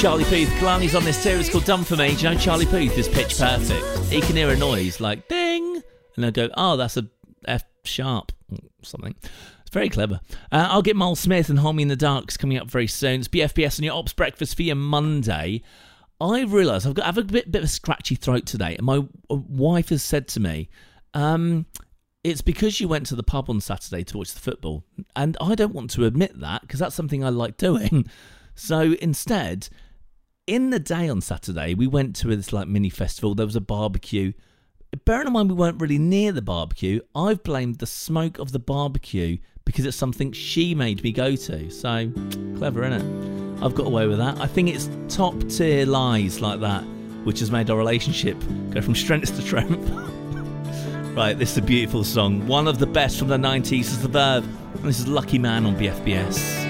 Charlie Puth, Kalani's on this too. It's called Done For Me. Do you know Charlie Puth is pitch perfect? He can hear a noise like ding, and they'll go, oh, that's a F sharp something. It's very clever. I'll get Mole Smith and Hold Me in the Dark's coming up very soon. It's BFBS on your Ops Breakfast for your Monday. I realise I have a bit of a scratchy throat today, and my wife has said to me, it's because you went to the pub on Saturday to watch the football, and I don't want to admit that because that's something I like doing. So instead, in the day on Saturday, we went to this like mini festival. There was a barbecue. Bearing in mind we weren't really near the barbecue, I've blamed the smoke of the barbecue because it's something she made me go to. So, clever, innit? I've got away with that. I think it's top tier lies like that which has made our relationship go from strength to strength. Right, this is a beautiful song. One of the best from the 90s is The Verve. And this is Lucky Man on BFBS.